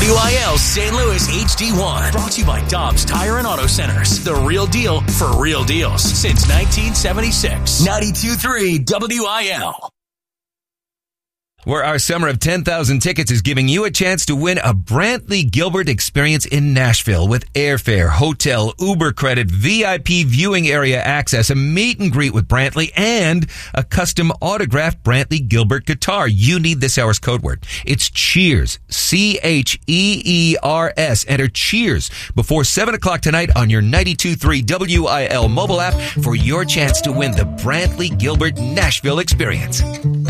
WIL St. Louis HD1. Brought to you by Dobbs Tire and Auto Centers. The real deal for real deals since 1976. 92.3 WIL. Where our summer of 10,000 tickets is giving you a chance to win a Brantley Gilbert experience in Nashville with airfare, hotel, Uber credit, VIP viewing area access, a meet and greet with Brantley, and a custom autographed Brantley Gilbert guitar. You need this hour's code word. It's Cheers. CHEERS. Enter Cheers before 7 o'clock tonight on your 92.3 WIL mobile app for your chance to win the Brantley Gilbert Nashville experience.